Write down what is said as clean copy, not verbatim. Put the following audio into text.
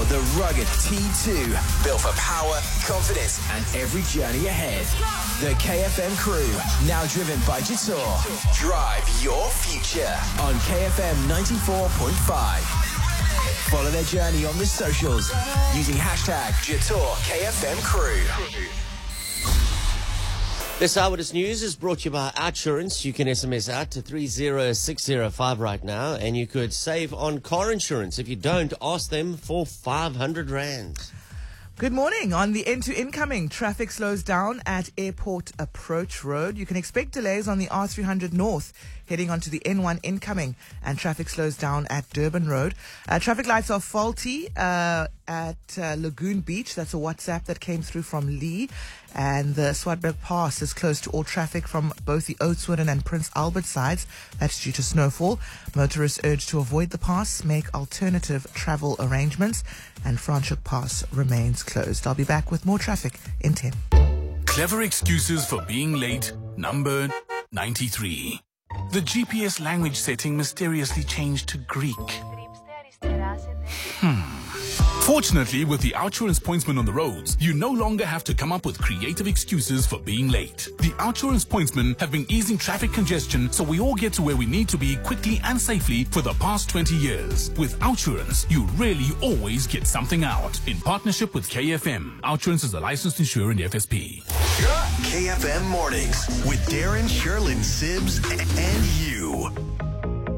the rugged T2, built for power, confidence, and every journey ahead. The KFM crew, now driven by Jator. Drive your future on KFM 94.5. Follow their journey on the socials using hashtag JatorKFMCrew. This Eyewitness News is brought to you by Outsurance. You can SMS out to 30605 right now, and you could save on car insurance. If you don't, ask them for 500 Rand. Good morning. On the N2 incoming, traffic slows down at Airport Approach Road. You can expect delays on the R300 North heading onto the N1 incoming, and traffic slows down at Durban Road. Traffic lights are faulty at Lagoon Beach. That's a WhatsApp that came through from Lee. And the Swartberg Pass is closed to all traffic from both the Oudtshoorn and Prince Albert sides. That's due to snowfall. Motorists urged to avoid the pass, make alternative travel arrangements, and Franschhoek Pass remains closed. I'll be back with more traffic in 10. Clever excuses for being late, number 93. The GPS language setting mysteriously changed to Greek. Fortunately, with the Outsurance Pointsman on the roads, you no longer have to come up with creative excuses for being late. The Outsurance Pointsmen have been easing traffic congestion so we all get to where we need to be quickly and safely for the past 20 years. With Outsurance, you really always get something out. In partnership with KFM, Outsurance is a licensed insurer in the FSP. KFM Mornings with Darren, Sherlyn, Sibbs, and you.